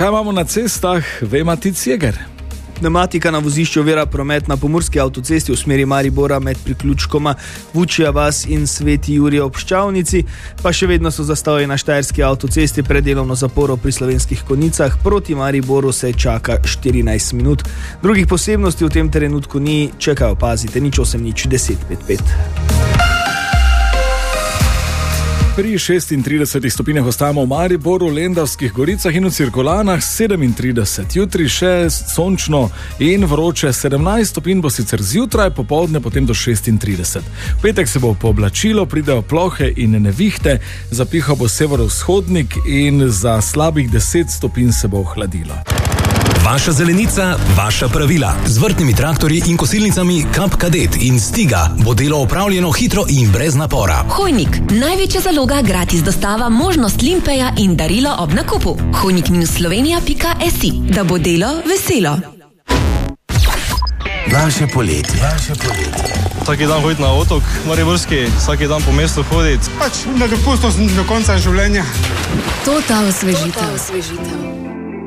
kaj imamo na cestah, ve Matic Jeger. Pneumatika na vozišču ovira promet na pomurski avtocesti v smeri Maribora med priključkoma Vučja vas in Sveti Jurij ob Ščavnici, pa še vedno so zastoji na štajerski avtocesti pred delovno zaporo pri Slovenskih Konjicah. Proti Mariboru se čaka 14 minut. Drugih posebnosti v tem trenutku ni, čekajo pazite, nič 8 10 5 5. Pri 36 stopinjah ostajamo v Mariboru, Lendavskih goricah in v Cirkulanah 37. Jutri še sončno in vroče, 17 stopinj bo sicer zjutraj, popoldne potem do 36. V petek se bo pooblačilo, pridejo plohe in nevihte, zapihal bo severovzhodnik in za slabih 10 stopinj se bo ohladilo. Vaša zelenica, vaša pravila. Z vrtnimi traktorji in kosilnicami Kap Kadet in Stiga bo delo opravljeno hitro in brez napora. Hojnik, največja zaloga, gratis dostava, možnost limpeja in darilo ob nakupu. Hojnik-slovenija.si, da bo delo veselo. Vaše poletje. Vsaki dan hoditi na otok mariborski, vsaki dan po mestu hoditi. Na dopustu do konca življenja. Total osvežitev.